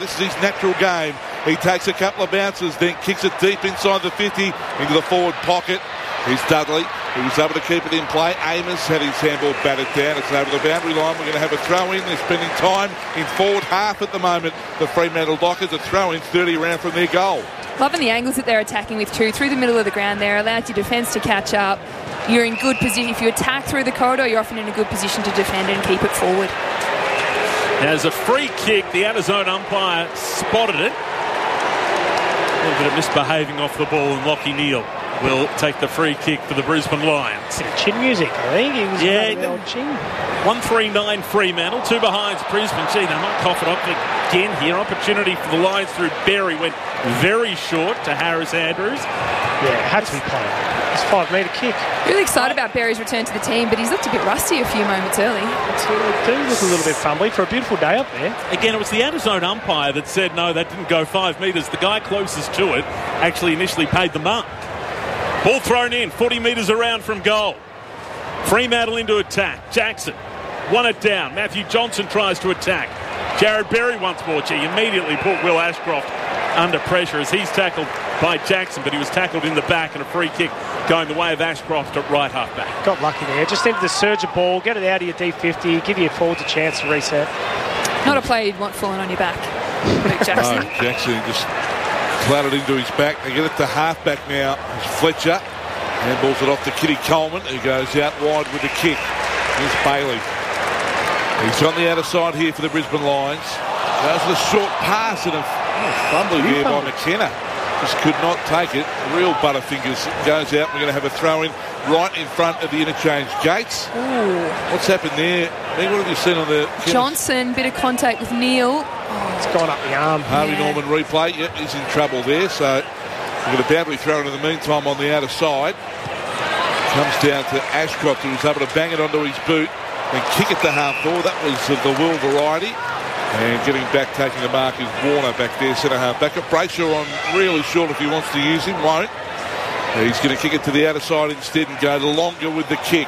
This is his natural game. He takes a couple of bounces, then kicks it deep inside the 50 into the forward pocket. Here's Dudley. He was able to keep it in play. Amos had his handball batted down. It's over the boundary line. We're going to have a throw in. They're spending time in forward half at the moment. The Fremantle Dockers, a throw in 30 around from their goal. Loving the angles that they're attacking with too. Through the middle of the ground there. Allows your defence to catch up. You're in good position. If you attack through the corridor, you're often in a good position to defend and keep it forward. As a free kick, the out-of-zone umpire spotted it. A little bit of misbehaving off the ball, and Lachie Neale will take the free kick for the Brisbane Lions. Chin music, I think. He was chin. 139 Fremantle, 2 behind Brisbane. Gee, they might cough it up again here. Opportunity for the Lions through Berry. Went very short to Harris Andrews. Yeah, it had to be played. It's a 5-metre kick. Really excited about Berry's return to the team, but he's looked a bit rusty a few moments early. It do look a little bit fumbly for a beautiful day up there. Again, it was the out-of-zone umpire that said, no, that didn't go 5 metres. The guy closest to it actually initially paid the mark. Ball thrown in, 40 metres around from goal. Fremantle into attack. Jackson won it down. Matthew Johnson tries to attack. Jared Berry once more. He immediately put Will Ashcroft under pressure as he's tackled by Jackson, but he was tackled in the back, and a free kick going the way of Ashcroft at right half back. Got lucky there. Just into the surge of ball, get it out of your D50, give your forwards a chance to reset. Not a player you'd want falling on your back. Luke Jackson. No, Jackson just clattered into his back. They get it to half-back now. It's Fletcher. Handballs it off to Kitty Coleman, who goes out wide with the kick. Here's Bailey. He's on the outer side here for the Brisbane Lions. Goes with a short pass and a fumble here by McKenna. Just could not take it. Real butterfingers goes out. We're going to have a throw in right in front of the interchange gates. Ooh. What's happened there? What have you seen on the... Johnson, bit of contact with Neale. It's gone up the arm. Harvey Norman replay. Yep, he's in trouble there. So we've got a boundary throw in the meantime on the outer side. Comes down to Ashcroft, who was able to bang it onto his boot and kick it to half forward. That was of the Will variety. And getting back, taking the mark is Warner back there, centre half back. Brayshaw on really short if he wants to use him, won't. He's going to kick it to the outer side instead and go longer with the kick.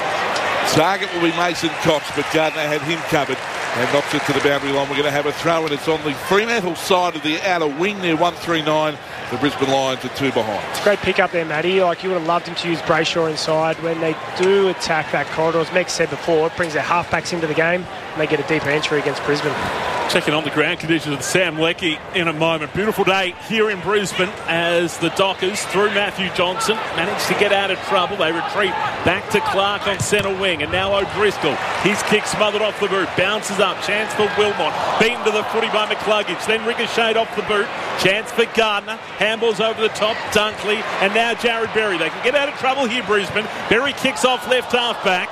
Target will be Mason Cox, but Gardner had him covered and knocks it to the boundary line. We're going to have a throw, and it's on the Fremantle side of the outer wing there, 139. The Brisbane Lions are 2 behind. It's a great pick up there, Matty. Like, you would have loved him to use Brayshaw inside. When they do attack that corridor, as Meg said before, it brings their halfbacks into the game and they get a deeper entry against Brisbane. Checking on the ground conditions with Sam Leckie in a moment. Beautiful day here in Brisbane as the Dockers, through Matthew Johnson, managed to get out of trouble. They retreat back to Clark on centre wing, and now O'Driscoll. His kick smothered off the boot, bounces up, chance for Wilmot, beaten to the footy by McCluggage, then ricocheted off the boot, chance for Gardner, handballs over the top, Dunkley, and now Jared Berry. They can get out of trouble here, Brisbane. Berry kicks off left half back.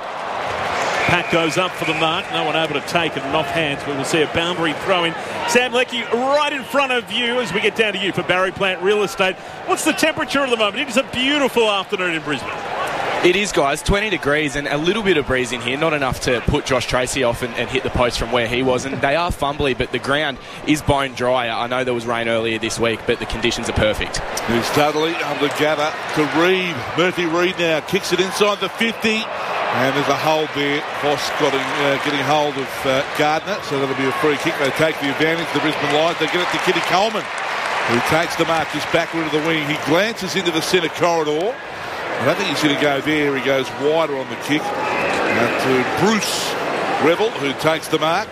Pack goes up for the mark. No one able to take it, and off hands. We will see a boundary throw in. Sam Leckie right in front of you as we get down to you for Barry Plant Real Estate. What's the temperature at the moment? It is a beautiful afternoon in Brisbane. It is, guys. 20 degrees and a little bit of breeze in here. Not enough to put Josh Tracy off and hit the post from where he was. And they are fumbly, but the ground is bone dry. I know there was rain earlier this week, but the conditions are perfect. Here's Dudley able to gather to Reid. Murphy Reid now kicks it inside the 50. And there's a hold there. Voss getting hold of Gardner, so that'll be a free kick. They take the advantage, the Brisbane Lions. They get it to Kitty Coleman, who takes the mark just backward of the wing. He glances into the centre corridor. I don't think he's going to go there. He goes wider on the kick. To Bruce Revel, who takes the mark.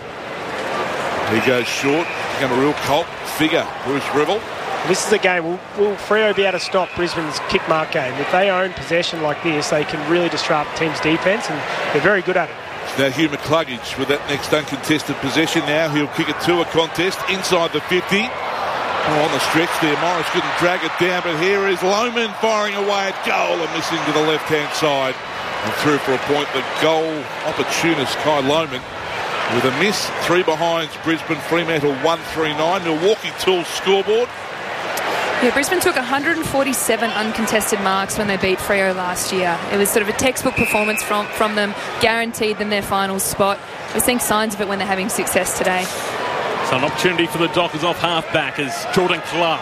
He goes short. Become a real cult figure, Bruce Revel. This is a game. Will Freo be able to stop Brisbane's kick mark game? If they own possession like this, they can really disrupt team's defence, and they're very good at it. Now Hugh McCluggage with that next uncontested possession now. He'll kick it to a contest inside the 50. On the stretch there, Morris couldn't drag it down, but here is Lohman firing away at goal and missing to the left-hand side. And through for a point, the goal opportunist, Kai Lohman, with a miss. 3 behinds, Brisbane, Fremantle 139. Milwaukee Tools scoreboard. Yeah, Brisbane took 147 uncontested marks when they beat Freo last year. It was sort of a textbook performance from them, guaranteed them their final spot. We're seeing signs of it when they're having success today. So an opportunity for the Dockers off half-back as Jordan Clark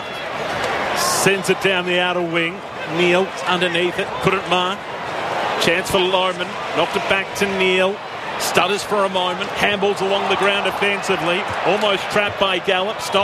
sends it down the outer wing. Neale underneath it, couldn't mark. Chance for Lohman, knocked it back to Neale. Stutters for a moment. Handballs along the ground offensively. Almost trapped by Gallup.